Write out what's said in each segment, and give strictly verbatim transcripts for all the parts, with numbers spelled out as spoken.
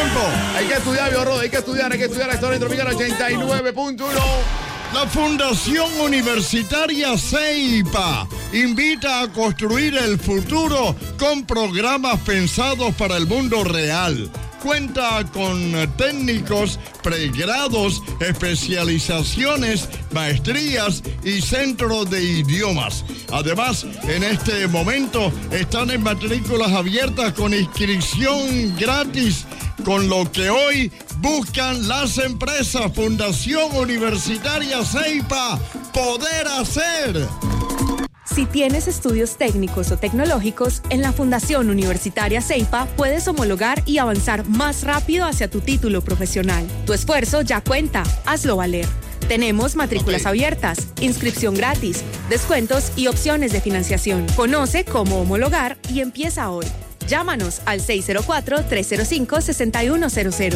tiempo. Hay que estudiar, Biorro, hay que estudiar, hay que estudiar. Esto es Tropical ochenta y nueve punto uno. La Fundación Universitaria CEIPA invita a construir el futuro con programas pensados para el mundo real. Cuenta con técnicos, pregrados, especializaciones, maestrías y centros de idiomas. Además, en este momento están en matrículas abiertas con inscripción gratis, con lo que hoy buscan las empresas. Fundación Universitaria CEIPA, poder hacer. Si tienes estudios técnicos o tecnológicos, en la Fundación Universitaria CEIPA puedes homologar y avanzar más rápido hacia tu título profesional. Tu esfuerzo ya cuenta, hazlo valer. Tenemos matrículas okay. abiertas, inscripción gratis, descuentos y opciones de financiación. Conoce cómo homologar y empieza hoy. Llámanos al seis cero cuatro, tres cero cinco, seis uno cero cero.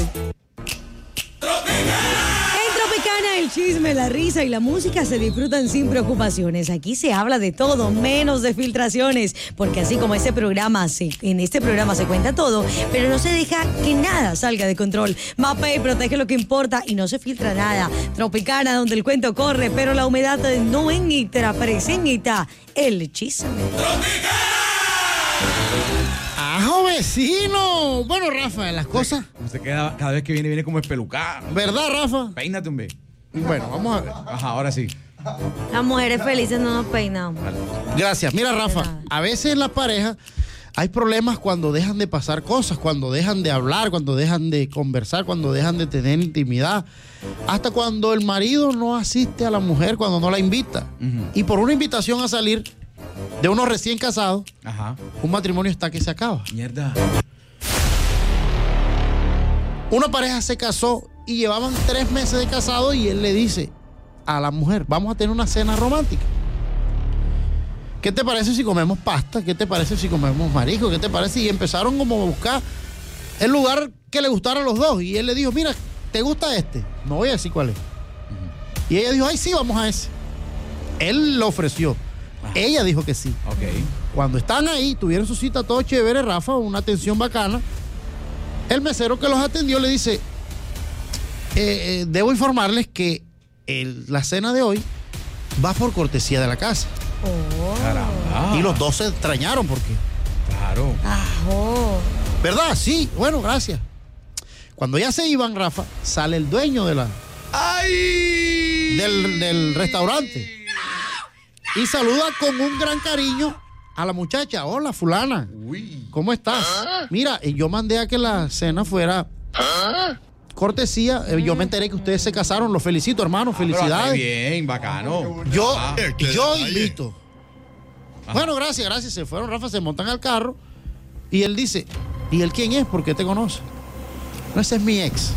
El chisme, la risa y la música se disfrutan sin preocupaciones. Aquí se habla de todo, menos de filtraciones, porque así como este programa se, en este programa se cuenta todo, pero no se deja que nada salga de control. Mapei protege lo que importa y no se filtra nada. Tropicana, donde el cuento corre, pero la humedad no entra, presenta el chisme. ¡Ajo, vecino! Bueno, Rafa, las cosas... No se queda, cada vez que viene, viene como espelucado. ¿Verdad, Rafa? Peínate, un be. Bueno, vamos a ver. Ajá, ahora sí. Las mujeres felices no nos peinamos. Vale. Gracias. Mira, Rafa, a veces en la pareja hay problemas cuando dejan de pasar cosas, cuando dejan de hablar, cuando dejan de conversar, cuando dejan de tener intimidad. Hasta cuando el marido no asiste a la mujer, cuando no la invita. Uh-huh. Y por una invitación a salir de unos recién casados, ajá, un matrimonio está que se acaba. Mierda. Una pareja se casó y llevaban tres meses de casado y él le dice a la mujer, vamos a tener una cena romántica. ¿Qué te parece si comemos pasta? ¿Qué te parece si comemos marisco? ¿Qué te parece? Y empezaron como a buscar el lugar que le gustara a los dos. Y él le dijo, mira, ¿te gusta este? No voy a decir cuál es. Uh-huh. Y ella dijo, ay, sí, vamos a ese. Él lo ofreció. Ajá. Ella dijo que sí. Okay. Cuando están ahí, tuvieron su cita todo chévere, Rafa, una atención bacana. El mesero que los atendió le dice, eh, eh, debo informarles que el, la cena de hoy va por cortesía de la casa. Oh. Caramba. Y los dos se extrañaron porque... Claro. Ajo. ¿Verdad? Sí. Bueno, gracias. Cuando ya se iban, Rafa, sale el dueño de la... ¡Ay! Del, del restaurante. Y saluda con un gran cariño a la muchacha. Hola, fulana. Uy. ¿Cómo estás? ¿Ah? Mira, yo mandé a que la cena fuera... ¿Ah? Cortesía, eh, yo me enteré que ustedes se casaron, los felicito, hermano, ah, felicidades. Bien, bacano. Yo, ah, yo invito. Ajá. Bueno, gracias, gracias. Se fueron, Rafa, se montan al carro y él dice, ¿y él quién es? ¿Por qué te conoce? No, ese es mi ex.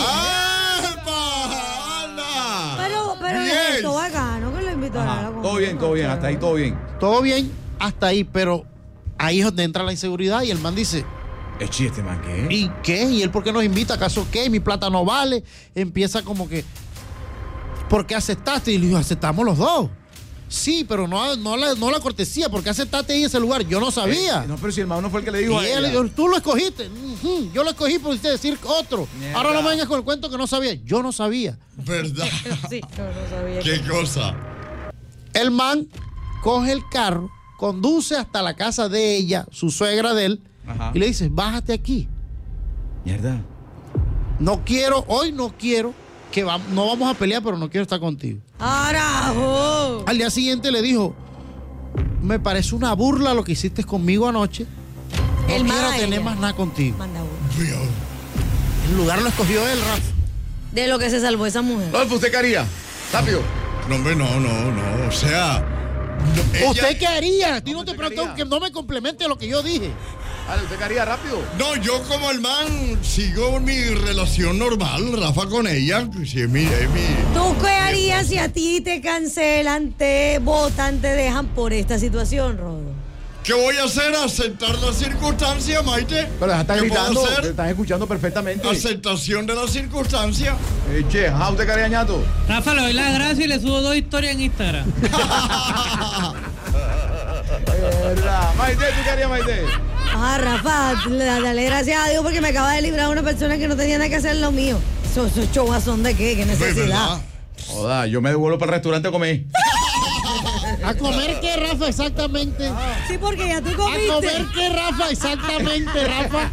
¡Ah! Pero, pero yes. es esto bacano que lo invitó a la Todo bien, todo bien, hasta ahí todo bien. Todo bien, hasta ahí, pero ahí es donde entra la inseguridad y el man dice... ¿Es chiste, man? ¿Qué? ¿Y qué? ¿Y él por qué nos invita? ¿Acaso qué? Mi plata no vale. Empieza como que... ¿Por qué aceptaste? Y le digo, aceptamos los dos. Sí, pero no, no, la, no la cortesía. ¿Por qué aceptaste ahí ese lugar? Yo no sabía. Eh, no, pero si el hermano no fue el que le dijo y a él ella. le dijo, tú lo escogiste. Uh-huh. Yo lo escogí por usted decir otro. Mierda. Ahora no me vengas con el cuento que no sabía. Yo no sabía. ¿Verdad? Sí, yo no sabía. ¿Qué que... cosa? El man coge el carro, conduce hasta la casa de ella, su suegra de él, ajá, y le dice, bájate aquí. Mierda. No quiero, hoy no quiero, que va, no vamos a pelear, pero no quiero estar contigo. ¡Arajo! Al día siguiente le dijo, me parece una burla lo que hiciste conmigo anoche. No el quiero tener ella. más nada contigo. Manda uno. El lugar lo escogió él, Rafa. De lo que se salvó esa mujer. Rodolfo, ¿usted qué haría? Rápido. No, hombre, no, no, no. O sea... No, ella... ¿Usted qué haría? A ti no, no te preguntó que no me complemente lo que yo dije. Dale, ¿usted qué haría? Rápido. No, yo como el man sigo mi relación normal, Rafa, con ella. Sí, es mi, es mi, ¿Tú qué harías si a ti te cancelan, te votan, te dejan por esta situación, Rodo? ¿Qué voy a hacer? ¿Aceptar la circunstancia, Maite? Pero ya están ¿Qué gritando, puedo hacer? te están escuchando perfectamente. Aceptación de la circunstancia. Eh, che, ajá, ¿usted qué haría, ñato? Rafa, le doy las gracias y le subo dos historias en Instagram. De verdad. Maite, ¿tú qué harías, Maite? Ah, Rafa, dale gracias a Dios porque me acaba de librar una persona que no tenía nada que hacer en lo mío. Esos so, chovas son de qué, qué necesidad. Joda, yo me devuelvo para el restaurante a comer. ¿A comer qué, Rafa, exactamente? Sí, porque ya tú comiste. ¿A comer qué, Rafa, exactamente, Rafa?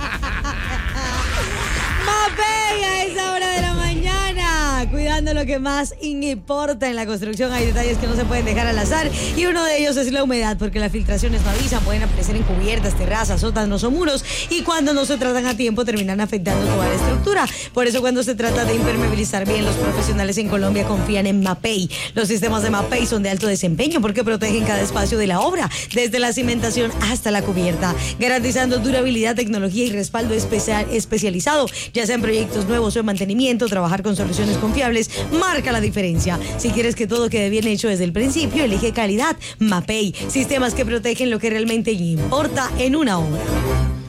Mapei a esa hora de la mañana, cuidando lo que más importa en la construcción. Hay detalles que no se pueden dejar al azar y uno de ellos es la humedad, porque las filtraciones no avisan, pueden aparecer en cubiertas, terrazas, sótanos o muros y cuando no se tratan a tiempo terminan afectando toda la estructura. Por eso cuando se trata de impermeabilizar bien, los profesionales en Colombia confían en Mapei. Los sistemas de Mapei son de alto desempeño porque protegen cada espacio de la obra, desde la cimentación hasta la cubierta, garantizando durabilidad, tecnología y respaldo especial, especializado. Ya sean proyectos nuevos o en mantenimiento, trabajar con soluciones confiables marca la diferencia. Si quieres que todo quede bien hecho desde el principio, elige calidad. Mapei, sistemas que protegen lo que realmente importa en una obra.